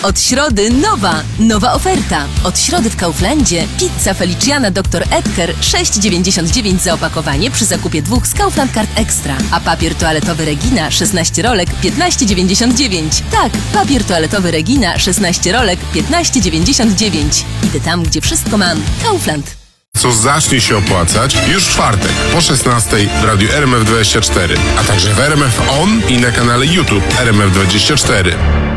Od środy nowa oferta. Od środy w Kauflandzie pizza Feliciana Dr. Edgar 6,99 za opakowanie przy zakupie 2 z Kaufland Card Extra. A papier toaletowy Regina 16 rolek 15,99. Tak, papier toaletowy Regina 16 rolek 15,99. Idę tam, gdzie wszystko mam. Kaufland. Co zacznie się opłacać już w czwartek po 16 w radiu RMF24, a także w RMF On i na kanale YouTube RMF24.